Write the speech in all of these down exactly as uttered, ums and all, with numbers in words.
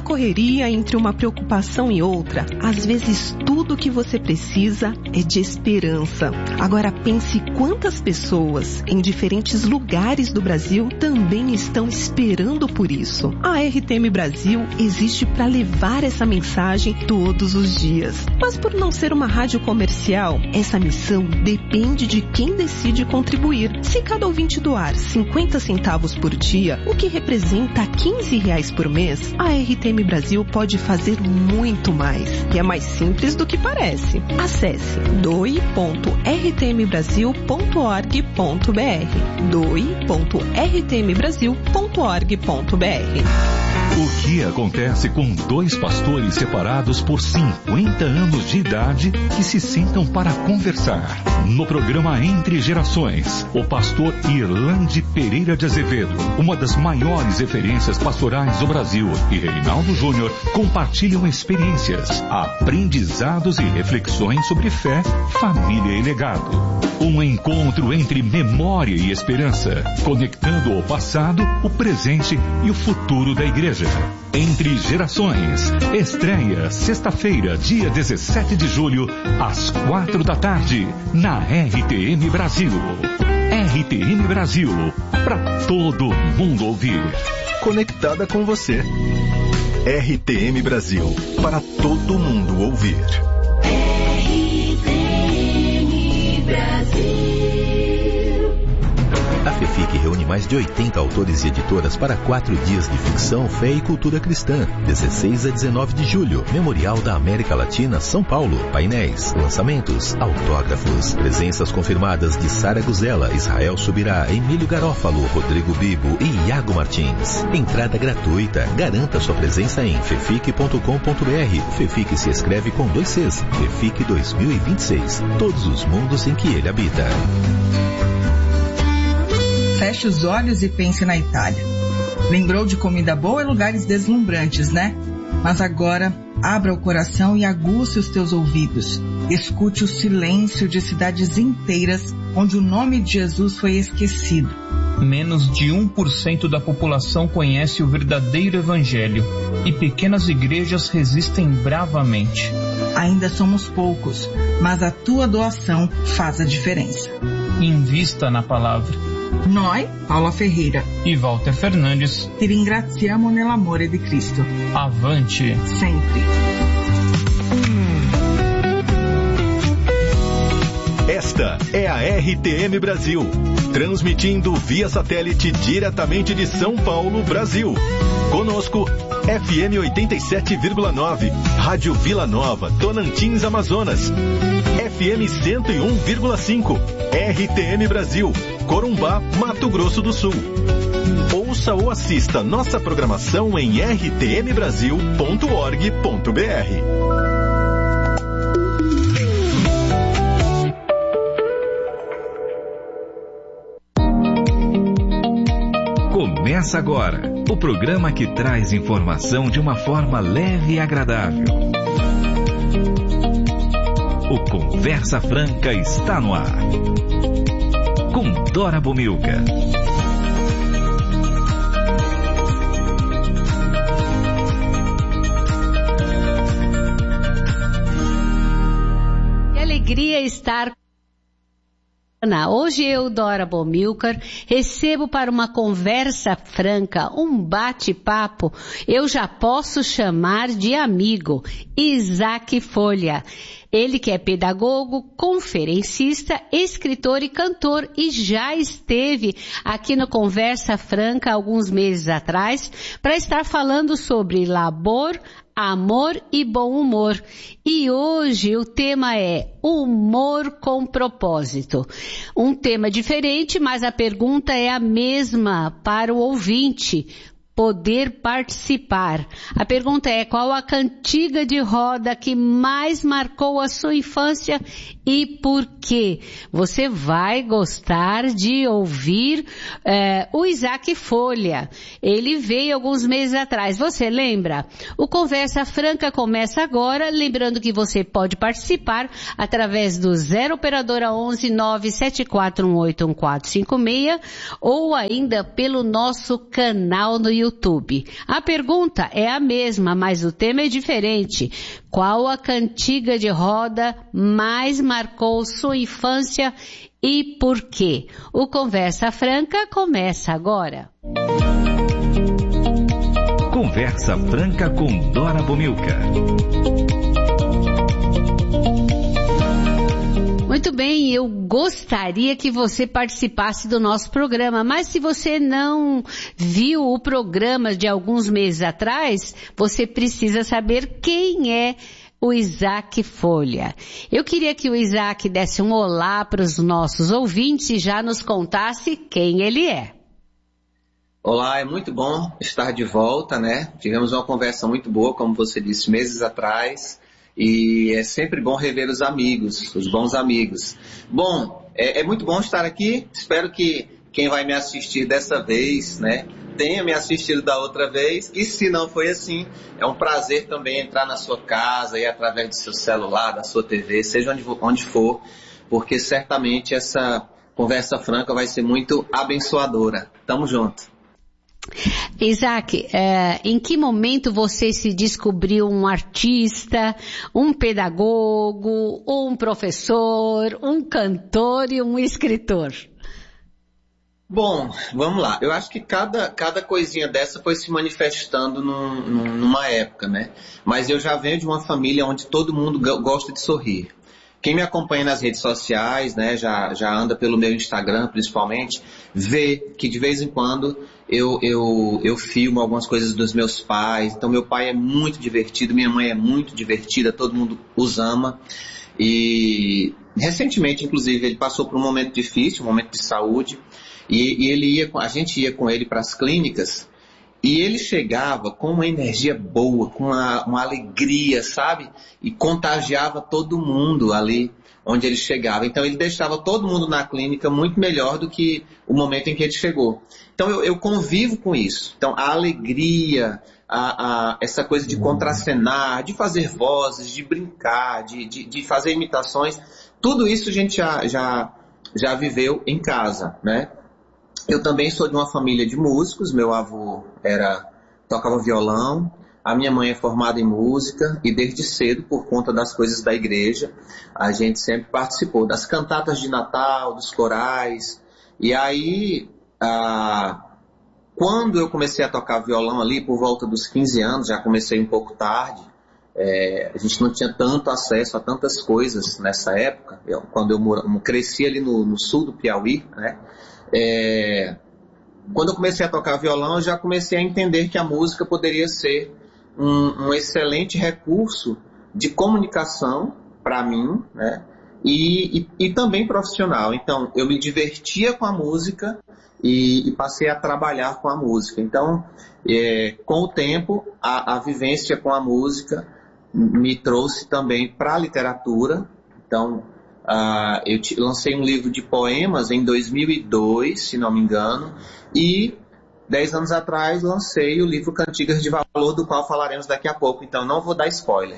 correria, entre uma preocupação e outra, às vezes tudo que você precisa é de esperança. Agora pense quantas pessoas em diferentes lugares do Brasil também estão esperando por isso. A R T M Brasil existe para levar essa mensagem todos os dias. Mas por não ser uma rádio comercial, essa missão depende de quem decide contribuir. Se cada ouvinte doar cinquenta centavos por dia, o que representa quinze reais por mês, a R T M Brasil pode fazer muito mais. E é mais simples do que parece. Acesse doe ponto r t m brasil ponto org ponto b r doe ponto r t m brasil ponto org ponto b r. O que acontece com dois pastores separados por cinquenta anos de idade que se sentam para conversar? No programa Entre Gerações, o pastor Irlande Pereira de Azevedo, uma das maiores referências pastorais do Brasil, e Reinaldo Júnior compartilham experiências, aprendizados e reflexões sobre fé, família e legado. Um encontro entre memória e esperança, conectando o passado, o presente e o futuro da igreja. Entre Gerações, estreia sexta-feira, dia dezessete de julho, às quatro da tarde, na R T M Brasil. R T M Brasil, para todo mundo ouvir. Conectada com você. R T M Brasil, para todo mundo ouvir. R T M Brasil. A FEFIC reúne mais de oitenta autores e editoras para quatro dias de ficção, fé e cultura cristã. dezesseis a dezenove de julho, Memorial da América Latina, São Paulo. Painéis, lançamentos, autógrafos. Presenças confirmadas de Sara Guzella, Israel Subirá, Emílio Garófalo, Rodrigo Bibo e Iago Martins. Entrada gratuita. Garanta sua presença em fefic ponto com ponto b r. FEFIC se escreve com dois Cs. FEFIC dois mil e vinte e seis. Todos os mundos em que ele habita. Feche os olhos e pense na Itália. Lembrou de comida boa e lugares deslumbrantes, né? Mas agora, abra o coração e aguce os teus ouvidos. Escute o silêncio de cidades inteiras onde o nome de Jesus foi esquecido. Menos de um por cento da população conhece o verdadeiro evangelho e pequenas igrejas resistem bravamente. Ainda somos poucos, mas a tua doação faz a diferença. Invista na palavra. Noi, Paula Ferreira e Walter Fernandes, ti ringraziamo nell'amore di Cristo. Avante sempre. Esta é a R T M Brasil, transmitindo via satélite diretamente de São Paulo, Brasil. Conosco, F M oitenta e sete vírgula nove, Rádio Vila Nova, Tocantins, Amazonas. F M cento e um vírgula cinco, R T M Brasil, Corumbá, Mato Grosso do Sul. Ouça ou assista nossa programação em r t m brasil ponto org ponto b r. Começa agora o programa que traz informação de uma forma leve e agradável. O Conversa Franca está no ar. Com Dora Bomilca. Que alegria estar. Hoje eu, Dora Bomilcar, recebo para uma conversa franca, um bate-papo, eu já posso chamar de amigo, Isaac Folha. Ele que é pedagogo, conferencista, escritor e cantor e já esteve aqui no Conversa Franca alguns meses atrás para estar falando sobre labor, amor e bom humor. E hoje o tema é humor com propósito. Um tema diferente, mas a pergunta é a mesma para o ouvinte. Poder participar. A pergunta é: qual a cantiga de roda que mais marcou a sua infância e por quê? Você vai gostar de ouvir é, o Isaac Folha. Ele veio alguns meses atrás. Você lembra? O Conversa Franca começa agora. Lembrando que você pode participar através do zero operadora onze nove sete quatro um oito um quatro cinco seis ou ainda pelo nosso canal no YouTube. YouTube. A pergunta é a mesma, mas o tema é diferente. Qual a cantiga de roda mais marcou sua infância e por quê? O Conversa Franca começa agora. Conversa Franca com Dora Bomilca. Muito bem, eu gostaria que você participasse do nosso programa, mas se você não viu o programa de alguns meses atrás, você precisa saber quem é o Isaac Folha. Eu queria que o Isaac desse um olá para os nossos ouvintes e já nos contasse quem ele é. Olá, é muito bom estar de volta, né? Tivemos uma conversa muito boa, como você disse, meses atrás. E é sempre bom rever os amigos, os bons amigos. Bom, é, é muito bom estar aqui. Espero que quem vai me assistir dessa vez, né, tenha me assistido da outra vez. E se não foi assim, é um prazer também entrar na sua casa e através do seu celular, da sua T V, seja onde, onde for, porque certamente essa conversa franca vai ser muito abençoadora. Tamo junto. Isaac, é, em que momento você se descobriu um artista, um pedagogo, um professor, um cantor e um escritor? Bom, vamos lá. Eu acho que cada, cada coisinha dessa foi se manifestando num, num, numa época, né? Mas eu já venho de uma família onde todo mundo gosta de sorrir. Quem me acompanha nas redes sociais, né, já, já anda pelo meu Instagram principalmente, vê que de vez em quando eu, eu, eu filmo algumas coisas dos meus pais. Então meu pai é muito divertido, minha mãe é muito divertida, todo mundo os ama. E recentemente, inclusive, ele passou por um momento difícil, um momento de saúde, e, e ele ia, a gente ia com ele para as clínicas. E ele chegava com uma energia boa, com uma, uma alegria, sabe? E contagiava todo mundo ali onde ele chegava. Então ele deixava todo mundo na clínica muito melhor do que o momento em que ele chegou. Então eu, eu convivo com isso. Então a alegria, a, a, essa coisa de contracenar, de fazer vozes, de brincar, de, de, de fazer imitações, tudo isso a gente já, já, já viveu em casa, né? Eu também sou de uma família de músicos, meu avô era, tocava violão, a minha mãe é formada em música e desde cedo, por conta das coisas da igreja, a gente sempre participou das cantatas de Natal, dos corais. E aí, ah, quando eu comecei a tocar violão ali, por volta dos quinze anos, já comecei um pouco tarde, é, a gente não tinha tanto acesso a tantas coisas nessa época, eu, quando eu mora, cresci ali no, no sul do Piauí, né? É, quando eu comecei a tocar violão, eu já comecei a entender que a música poderia ser um, um excelente recurso de comunicação para mim, né? E, e, e também profissional. Então, eu me divertia com a música e, e passei a trabalhar com a música. Então, é, com o tempo, a, a vivência com a música me trouxe também para a literatura. Então, Uh, eu te, lancei um livro de poemas em dois mil e dois, se não me engano, e dez anos atrás lancei o livro Cantigas de Valor, do qual falaremos daqui a pouco, então não vou dar spoiler.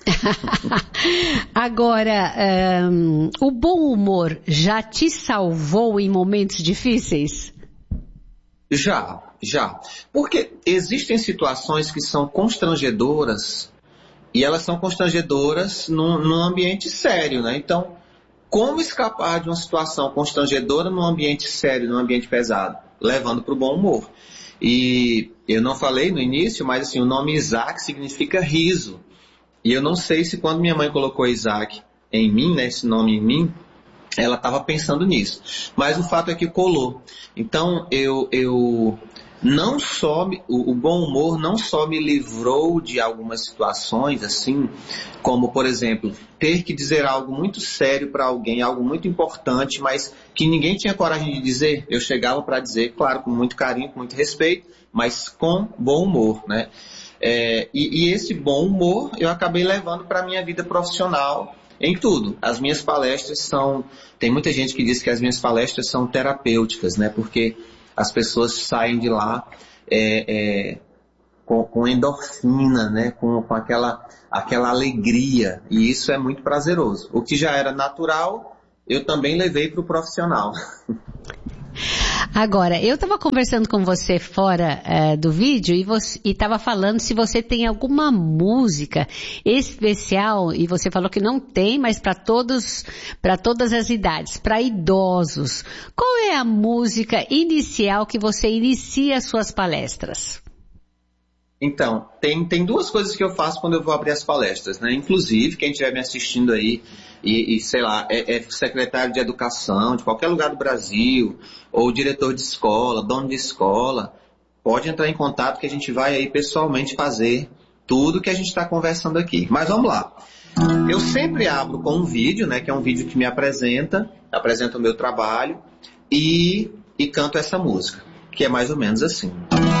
Agora, um, o bom humor já te salvou em momentos difíceis? Já, já. Porque existem situações que são constrangedoras, e elas são constrangedoras num, num ambiente sério, né? Então, como escapar de uma situação constrangedora num ambiente sério, num ambiente pesado? Levando para o bom humor. E eu não falei no início, mas assim, o nome Isaac significa riso. E eu não sei se quando minha mãe colocou Isaac em mim, né, esse nome em mim, ela estava pensando nisso. Mas o fato é que colou. Então, eu, eu não só, o, o bom humor não só me livrou de algumas situações, assim, como, por exemplo, ter que dizer algo muito sério para alguém, algo muito importante, mas que ninguém tinha coragem de dizer. Eu chegava para dizer, claro, com muito carinho, com muito respeito, mas com bom humor, né? É, e, e esse bom humor eu acabei levando para a minha vida profissional em tudo. As minhas palestras são... Tem muita gente que diz que as minhas palestras são terapêuticas, né? Porque as pessoas saem de lá é, é, com, com endorfina, né? com, com aquela, aquela alegria. E isso é muito prazeroso. O que já era natural, eu também levei para o profissional. Agora, eu estava conversando com você fora é, do vídeo e estava falando se você tem alguma música especial, e você falou que não tem, mas para todos, para todas as idades, para idosos. Qual é a música inicial que você inicia as suas palestras? Então, tem, tem duas coisas que eu faço quando eu vou abrir as palestras, né? Inclusive, quem estiver me assistindo aí, e, e sei lá, é, é secretário de educação de qualquer lugar do Brasil, ou diretor de escola, dono de escola, pode entrar em contato que a gente vai aí pessoalmente fazer tudo que a gente está conversando aqui. Mas vamos lá. Eu sempre abro com um vídeo, né? Que é um vídeo que me apresenta, apresenta o meu trabalho, e, e canto essa música, que é mais ou menos assim.